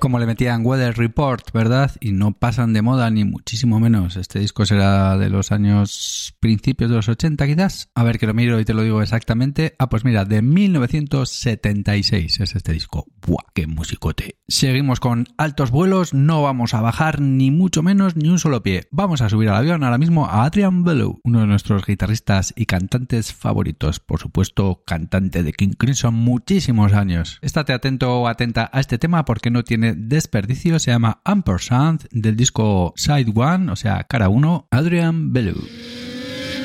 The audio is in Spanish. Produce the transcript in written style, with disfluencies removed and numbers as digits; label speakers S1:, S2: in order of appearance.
S1: Como le metían Weather Report, ¿verdad? Y no pasan de moda ni muchísimo menos. Este disco será de los años principios de los 80 quizás. A ver que lo miro y te lo digo exactamente. Ah, pues mira, de 1976 es este disco. ¡Buah, qué musicote! Seguimos con altos vuelos, no vamos a bajar ni mucho menos ni un solo pie. Vamos a subir al avión ahora mismo a Adrian Belew, uno de nuestros guitarristas y cantantes favoritos. Por supuesto, cantante de King Crimson muchísimos años. Estate atento o atenta a este tema porque no tiene desperdicio. Se llama Ampersand del disco Side 1, o sea, cara 1, Adrian Belew.